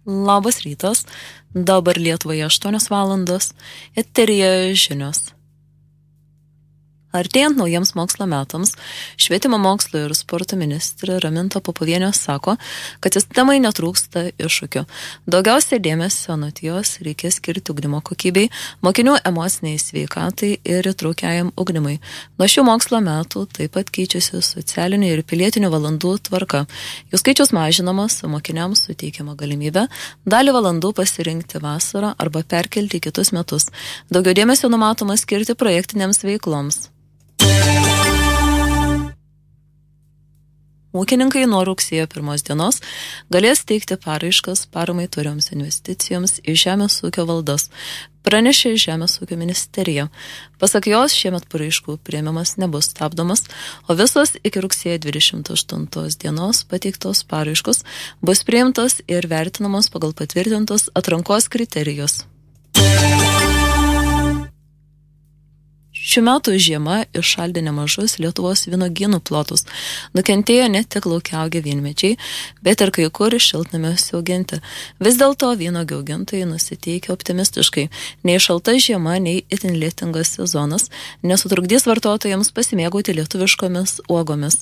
Labas rytas, dabar Lietuvoje 8 valandos, eteryje žinios. Artėjant naujiems mokslo metams, švietimo mokslo ir sporto ministrė Raminta Popovienė sako, kad sistemai netrūksta iššūkių. Daugiausiai dėmesio anot jos reikės skirti ugdymo kokybei, mokinių emociniai sveikatai ir įtraukiajam ugdymui. Nuo šių mokslo metų taip pat keičiasi socialinių ir pilietinių valandų tvarka. Jų skaičius mažinamas, mokiniams suteikiama galimybė dalį valandų pasirinkti vasarą arba perkelti į kitus metus. Daugiau dėmesio numatoma skirti projektinėms veikloms. Ūkininkai nuo rugsėjo 1 dienos galės teikti paraiškas paramai tvarioms investicijoms į žemės ūkio valdas, pranešė Žemės ūkio ministerija. Pasak jos, šiemet paraiškų priėmimas nebus stabdomas, o visos iki rugsėjo 28 dienos pateiktos paraiškos bus priimtos ir vertinamos pagal patvirtintus atrankos kriterijus. Šių metų žiema iššaldė nemažus Lietuvos vynuogynų plotus. Nukentėjo ne tik laukiaugę vynmedžiai, bet ir kai kur šiltnamiuose auginti. Vis dėlto vynuogių augintojai nusiteikia optimistiškai. Nei šalta žiema, nei itin lietingas sezonas nesutrukdys vartotojams pasimėgauti lietuviškomis uogomis.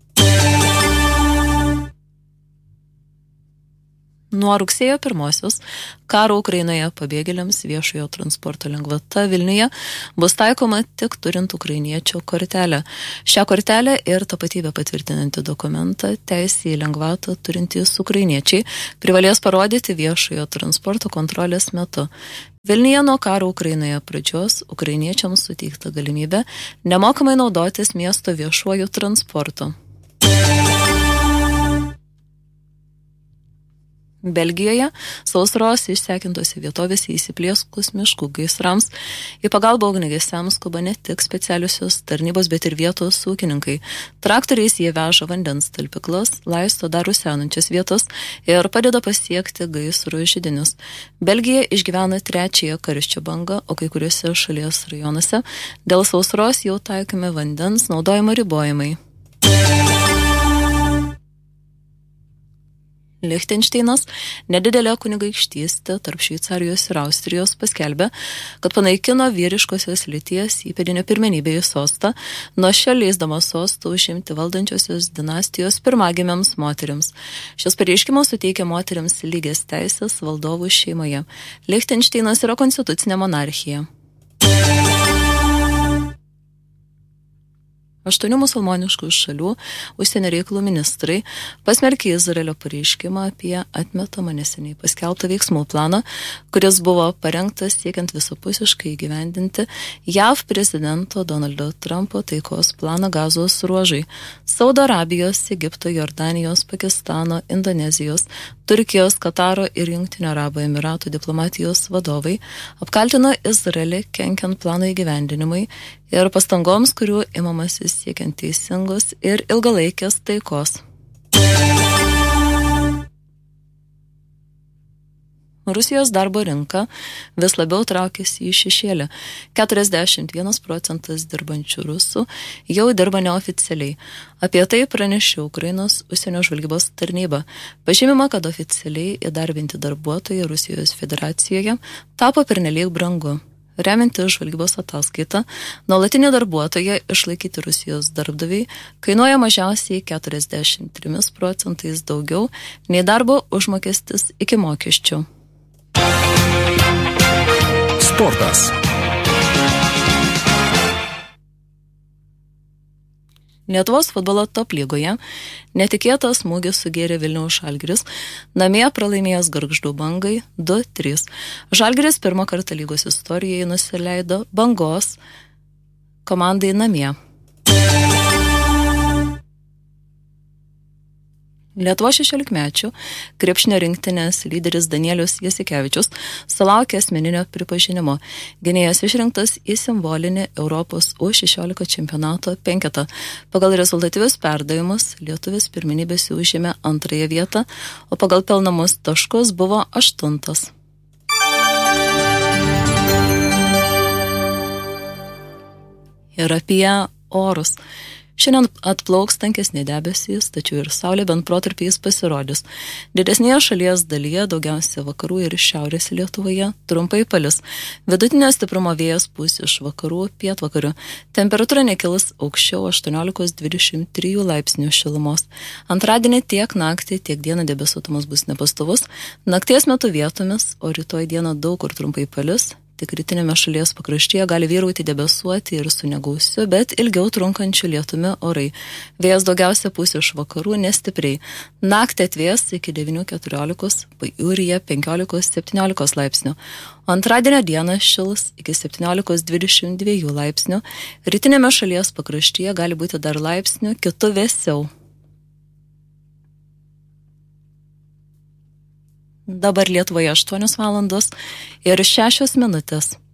Nuo rugsėjo 1 karo Ukrainoje pabėgėliams viešojo transporto lengvata Vilniuje bus taikoma tik turint ukrainiečio kortelę. Šią kortelę ir tapatybę patvirtinantį dokumentą teisę į lengvatą turintys ukrainiečiai privalės parodyti viešojo transporto kontrolės metu. Vilniuje nuo karo Ukrainoje pradžios ukrainiečiams suteikta galimybė nemokamai naudotis miesto viešuoju transportu. Belgijoje sausros išsekintose vietovėse įsiplieskus miškų gaisrams į pagalbą ugniagesiams skuba ne tik specialiusios tarnybos, bet ir vietos ūkininkai. Traktoriais jie veža vandens talpyklas, laisto dar rusenančias vietas ir padeda pasiekti gaisrų židinius. Belgija išgyvena 3 karščio bangą, o kai kuriuose šalies rajonuose dėl sausros jau taikomi vandens naudojimo ribojimai. Lichtenšteinas, nedidelė kunigaikštystė tarp Šveicarijos ir Austrijos, paskelbė, kad panaikino vyriškosios lyties įpėdinio pirmenybę į sostą, nuo šiol leisdama sostą užimti valdančiosios dinastijos pirmagimiams moterims. Šis pareiškimas suteikia moterims lygias teisės valdovų šeimoje. Lichtenšteinas yra konstitucinė monarchija. 8 musulmoniškų šalių užsienio reikalų ministrai pasmerkė Izraelio pareiškimą apie atmetamą neseniai paskelbtą veiksmų planą, kuris buvo parengtas siekiant visapusiškai įgyvendinti JAV prezidento Donaldo Trumpo taikos planą Gazos ruožui. Saudo Arabijos, Egipto, Jordanijos, Pakistano, Indonezijos, Turkijos, Kataro ir Jungtinių Arabų Emiratų diplomatijos vadovai apkaltino Izraelį kenkiant plano įgyvendinimui ir pastangoms, kurių imamasi siekiant teisingos ir ilgalaikės taikos. Rusijos darbo rinka vis labiau traukiasi į šešėlį. 41% dirbančių rusų jau dirba neoficialiai. Apie tai pranešė Ukrainos užsienio žvalgybos tarnyba. Pažymima, kad oficialiai įdarbinti darbuotojai Rusijos federacijoje tapo pernelyg brangu. Remiantis žvalgybos ataskaitą, nuolatinį darbuotoją išlaikyti Rusijos darbdaviai kainuoja mažiausiai 43% daugiau nei darbo užmokestis iki mokesčių. Sportas. Lietuvos futbolo top lygoje netikėtas smūgis sugėrė Vilniaus Žalgiris, namie pralaimėjęs Gargždų Bangai 2-3. Žalgiris pirmą kartą lygos istorijoje nusileido Bangos komandai namie. Lietuvos 16-mečių krepšinio rinktinės lyderis Danielius Jasikevičius sulaukė asmeninio pripažinimo. Gynėjas išrinktas į simbolinį Europos U16 čempionato penketą. Pagal rezultatyvius perdavimus lietuvis pirmenybėse užėmė 2 vietą, o pagal pelnamus taškus buvo 8. Ir apie orus. Šiandien atplauks tankesni debesys, tačiau ir saulė bent protarpiais pasirodys. Didesnėje šalies dalyje, daugiausia vakarų ir šiaurės Lietuvoje, trumpai palis. Vidutinio stiprumo vėjas pūs iš vakarų pietvakarių. Temperatūra nekils aukščiau 18-23 laipsnių šilumos. Antradienį tiek naktį, tiek dieną debesuotumas bus nepastovus. Nakties metu vietomis, o rytoj dieną daug kur trumpai palis. Tik rytinėme šalies pakraštyje gali vyrauti debesuoti ir su negausiu, bet ilgiau trunkančiu lietumi orai. Vėjas daugiausia pūs iš vakarų nestipriai. Naktį atvės iki 9-14, pajūryje 15-17 laipsnių. Antradienio dieną šils iki 17-22 laipsnių. Rytinėme šalies pakraštyje gali būti dar laipsnių, kitu vėsiau. Dabar Lietuvoje 8 valandos ir 6 minutės.